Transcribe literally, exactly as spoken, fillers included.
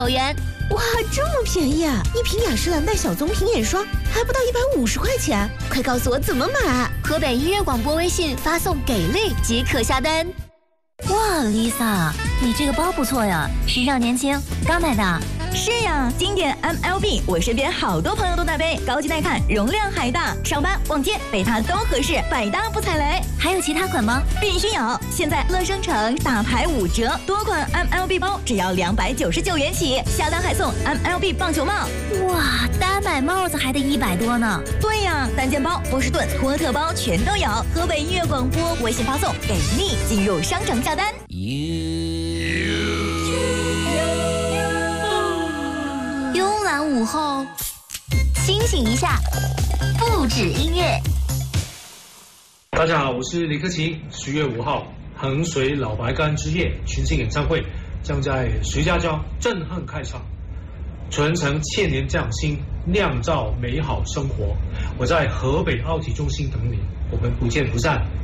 九元。 哇，这么便宜啊！一瓶雅诗兰黛小棕瓶眼霜还不到一百五十块钱，快告诉我怎么买！ 河北音乐广播微信发送“给力”即可下单。 哇 ，Lisa， 你这个包不错呀，时尚年轻，刚买的。 是呀，经典 M L B， 我身边好多朋友都在背，高级耐看，容量还大，上班逛街背它都合适，百搭不踩雷。 还有其他款吗？ 必须有！现在乐生城大牌五折，多款 M L B 包只要两百九十九元起，下单还送 M L B 棒球帽。 哇，单买帽子还得一百多呢。 对呀，单肩包、波士顿、托特包全都有。河北音乐广播微信发送“给力”进入商城下单。 慵懒午后，清醒一下，不止音乐。 大家好，我是李克勤。十月五号，衡水老白干之夜群星演唱会将在徐家庄震撼开场，传承千年匠心，酿造美好生活。我在河北奥体中心等你，我们不见不散。